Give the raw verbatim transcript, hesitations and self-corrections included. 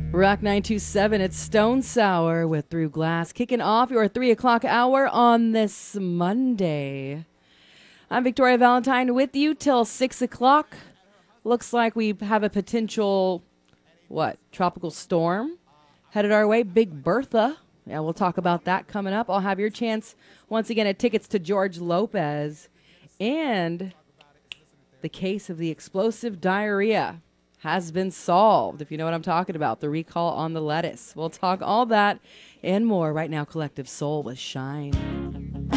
Rock nine two seven, it's Stone Sour with Through Glass, kicking off your three o'clock hour on this Monday. I'm Victoria Valentine with you till six o'clock. Looks like we have a potential, what, tropical storm headed our way. Big Bertha. Yeah, we'll talk about that coming up. I'll have your chance once again at tickets to George Lopez and the case of the explosive diarrhea has been solved, if you know what I'm talking about, the recall on the lettuce. We'll talk all that and more right now. Collective Soul with Shine.